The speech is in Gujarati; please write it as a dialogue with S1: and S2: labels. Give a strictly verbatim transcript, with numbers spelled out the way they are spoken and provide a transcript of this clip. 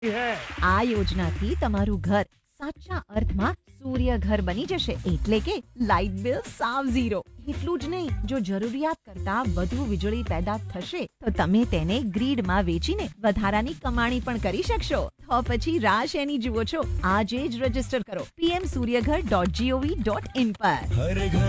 S1: આ યોજનાથી તમારું ઘર સાચા અર્થમાં સૂર્ય ઘર બની જશે, એટલે કે લાઇટ બિલ સાવ ઝીરો. એટલું જ નહીં, જો જરૂરિયાત કરતા વધુ વીજળી પેદા થશે તો તમે તેને ગ્રીડમાં વેચીને વધારાની કમાણી પણ કરી શકશો. તો પછી રાહ શેની જુઓ છો? આજે જ રજીસ્ટર કરો PM Suryaghar dot GOV dot in પર.
S2: हर घर